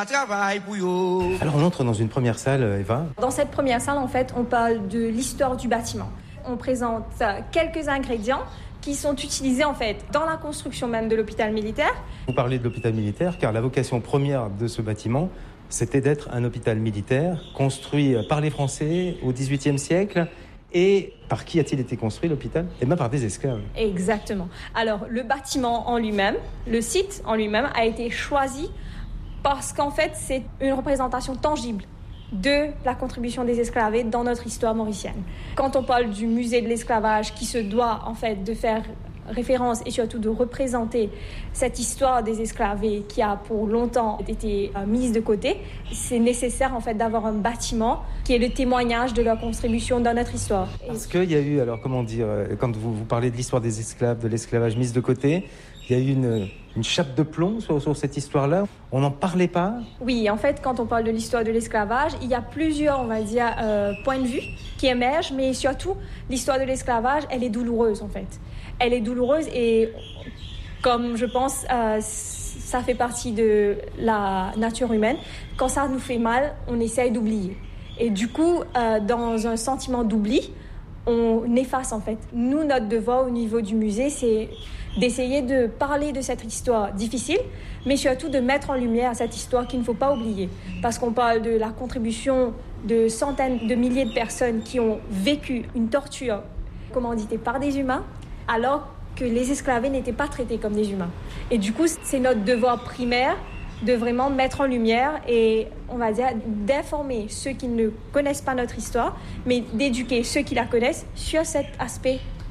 Alors on entre dans une première salle, Eva. Dans cette première salle, en fait, on parle de l'histoire du bâtiment. On présente quelques ingrédients qui sont utilisés en fait dans la construction même de l'hôpital militaire. Vous parlez de l'hôpital militaire car la vocation première de ce bâtiment, c'était d'être un hôpital militaire construit par les Français au XVIIIe siècle. Et par qui a-t-il été construit l'hôpital ? Eh bien par des esclaves. Exactement. Alors le bâtiment en lui-même, le site en lui-même a été choisi parce qu'en fait c'est une représentation tangible de la contribution des esclavés dans notre histoire mauricienne. Quand on parle du musée de l'esclavage qui se doit en fait de faire référence et surtout de représenter cette histoire des esclavés qui a pour longtemps été mise de côté, c'est nécessaire en fait d'avoir un bâtiment qui est le témoignage de leur contribution dans notre histoire. Parce qu'il y a eu, alors comment dire, quand vous parlez de l'histoire des esclaves, de l'esclavage mise de côté, il y a eu une chape de plomb sur cette histoire-là. On n'en parlait pas ? Oui, en fait, quand on parle de l'histoire de l'esclavage, il y a plusieurs, on va dire, points de vue qui émergent, mais surtout, l'histoire de l'esclavage, elle est douloureuse, en fait. Elle est douloureuse et, comme je pense, ça fait partie de la nature humaine. Quand ça nous fait mal, on essaye d'oublier. Et du coup, dans un sentiment d'oubli, on efface, en fait. Nous, notre devoir au niveau du musée, c'est d'essayer de parler de cette histoire difficile, mais surtout de mettre en lumière cette histoire qu'il ne faut pas oublier. Parce qu'on parle de la contribution de centaines de milliers de personnes qui ont vécu une torture commanditée par des humains, alors que les esclavés n'étaient pas traités comme des humains. Et du coup, c'est notre devoir primaire de vraiment mettre en lumière et, on va dire, d'informer ceux qui ne connaissent pas notre histoire, mais d'éduquer ceux qui la connaissent sur cet aspect